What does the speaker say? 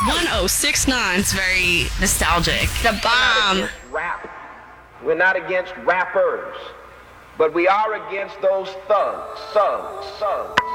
1069. It's very nostalgic. The bomb. Rap. We're not against rappers, but we are against those thugs.